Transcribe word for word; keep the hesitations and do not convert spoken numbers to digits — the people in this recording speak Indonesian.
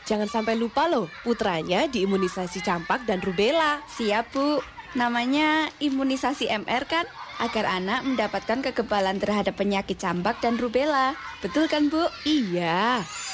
jangan sampai lupa loh, putranya diimunisasi campak dan rubella. Siap, Bu. Namanya imunisasi M R kan? Agar anak mendapatkan kekebalan terhadap penyakit campak dan rubella. Betul kan, Bu? Iya.